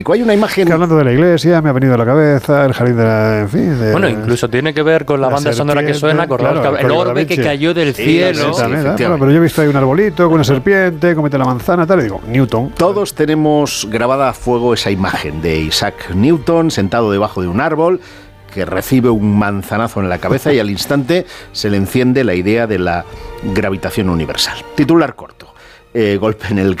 Hay una imagen... Que hablando de la iglesia, me ha venido a la cabeza el jardín de la... En fin, bueno, incluso tiene que ver con la banda sonora que suena, claro, el orbe que cayó del cielo. Bueno, pero yo he visto ahí un arbolito con una serpiente, comete la manzana, tal, y digo, Newton. Todos tenemos grabada a fuego esa imagen de Isaac Newton sentado debajo de un árbol, que recibe un manzanazo en la cabeza y al instante se le enciende la idea de la gravitación universal. Titular corto. Golpe en el